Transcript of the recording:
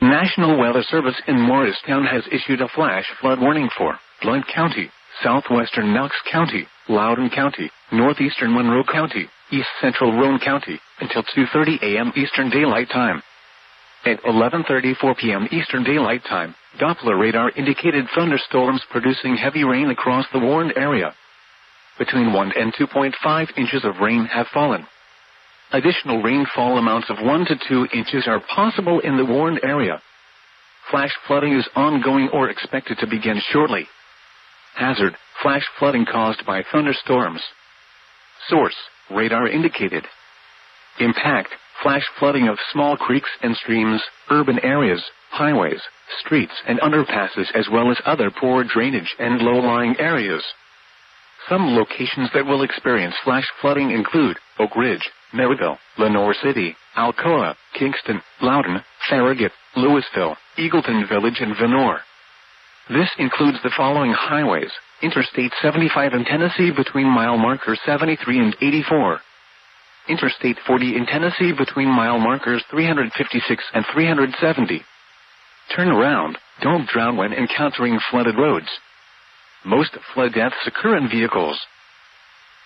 National Weather Service in Morristown has issued a flash flood warning for Blount County, southwestern Knox County, Loudoun County, northeastern Monroe County, east central Roane County, until 2:30 a.m. Eastern Daylight Time. At 11:34 p.m. Eastern Daylight Time, Doppler radar indicated thunderstorms producing heavy rain across the warned area. Between 1 and 2.5 inches of rain have fallen. Additional rainfall amounts of 1 to 2 inches are possible in the warned area. Flash flooding is ongoing or expected to begin shortly. Hazard: flash flooding caused by thunderstorms. Source: radar indicated. Impact: flash flooding of small creeks and streams, urban areas, highways, streets and underpasses, as well as other poor drainage and low-lying areas. Some locations that will experience flash flooding include Oak Ridge, Maryville, Lenoir City, Alcoa, Kingston, Loudoun, Farragut, Louisville, Eagleton Village and Vennore. This includes the following highways: Interstate 75 in Tennessee between mile markers 73 and 84. Interstate 40 in Tennessee between mile markers 356 and 370. Turn around, don't drown when encountering flooded roads. Most flood deaths occur in vehicles.